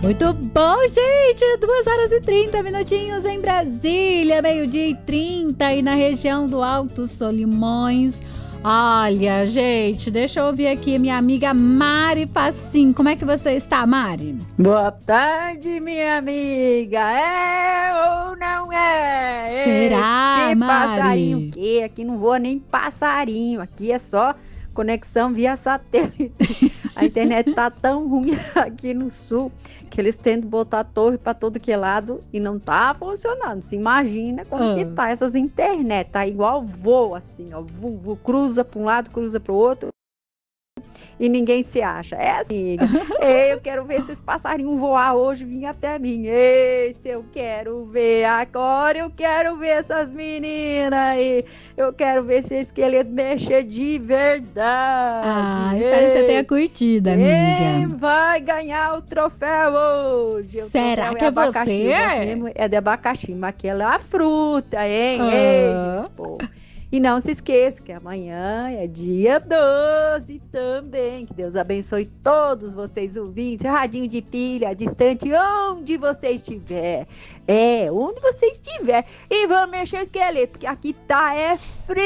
Muito bom, gente! 2h30 em Brasília, 12h30 e na região do Alto Solimões. Olha, gente, deixa eu ouvir aqui minha amiga Mari Facim. Como é que você está, Mari? Boa tarde, minha amiga. É ou não é? Será, que Mari? Passarinho o quê? Aqui não voa nem passarinho. Aqui é só conexão via satélite. A internet tá tão ruim aqui no sul que eles tentam botar torre para todo que é lado e não tá funcionando. Se imagina como que tá essas internet. Tá igual voo, assim, ó. Cruza para um lado, cruza para o outro. E ninguém se acha. É assim, eu quero ver esses passarinhos voar hoje, vir até mim. Esse eu quero ver agora, eu quero ver essas meninas aí. Eu quero ver esse esqueleto mexer de verdade. Ah, espero que você tenha curtido, amiga. Quem vai ganhar o troféu hoje? Será que é você? É de abacaxi, mas aquela é a fruta, hein? Ei, gente, pô. E não se esqueça que amanhã é dia 12 também. Que Deus abençoe todos vocês ouvintes. Radinho de pilha, distante, onde você estiver. Onde você estiver. E vamos mexer o esqueleto, porque aqui tá frio.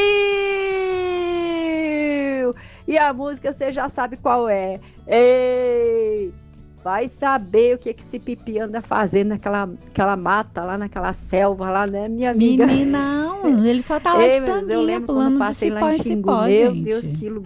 E a música você já sabe qual é. Ei! Vai saber o que esse pipi anda fazendo naquela mata lá, naquela selva lá, né, minha amiga? Menina, não, ele só tá lá de tanguinha, pulando de cipó em cipó, Meu gente. Deus, que lugar.